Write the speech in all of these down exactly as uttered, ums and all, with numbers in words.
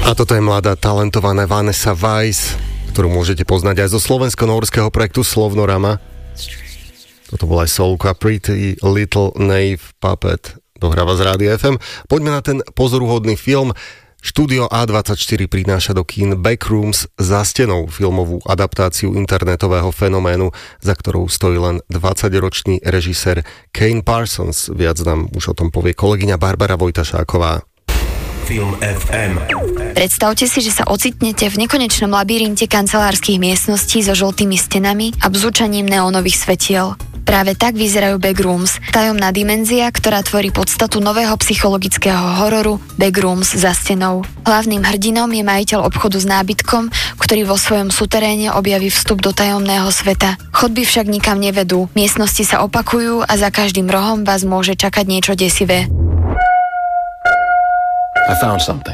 A toto je mladá, talentovaná Vanessa Weiss, ktorú môžete poznať aj zo slovensko-norského projektu Slovnorama. Toto bola aj soulka Pretty Little Knave Puppet. Dohráva z Rádia ef em. Poďme na ten pozoruhodný film. Štúdio á dvadsaťštyri prináša do kín Backrooms za stenou, filmovú adaptáciu internetového fenoménu, za ktorou stojí len dvadsaťročný režisér Kane Parsons. Viac nám už o tom povie kolegyňa Barbara Vojtašáková. Film ef em. Predstavte si, že sa ocitnete v nekonečnom labyrinte kancelárskych miestností so žltými stenami a bzučaním neónových svetiel. Práve tak vyzerajú Backrooms, tajomná dimenzia, ktorá tvorí podstatu nového psychologického hororu Backrooms za stenou. Hlavným hrdinom je majiteľ obchodu s nábytkom, ktorý vo svojom suteréne objaví vstup do tajomného sveta. Chodby však nikam nevedú, miestnosti sa opakujú a za každým rohom vás môže čakať niečo desivé. I found something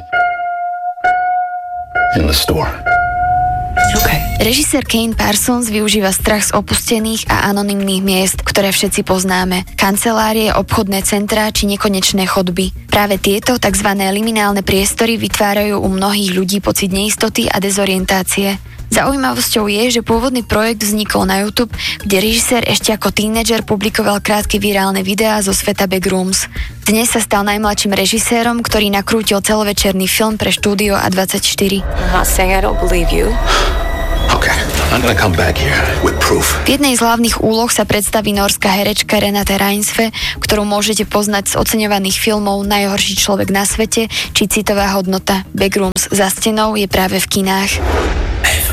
in the store. Okay. Režisér Kane Parsons využíva strach z opustených a anonymných miest, ktoré všetci poznáme. Kancelárie, obchodné centrá či nekonečné chodby. Práve tieto tzv. Liminálne priestory vytvárajú u mnohých ľudí pocit neistoty a dezorientácie. Zaujímavosťou je, že pôvodný projekt vznikol na YouTube, kde režisér ešte ako tínedžer publikoval krátke virálne videá zo sveta Backrooms. Dnes sa stal najmladším režisérom, ktorý nakrútil celovečerný film pre štúdio á dvadsaťštyri. I'm not saying I don't believe you. Okay, I'm gonna come back here with proof. V jednej z hlavných úloh sa predstaví norská herečka Renate Reinsve, ktorú môžete poznať z oceňovaných filmov Najhorší človek na svete či Citová hodnota. Backrooms za stenou je práve v kinách.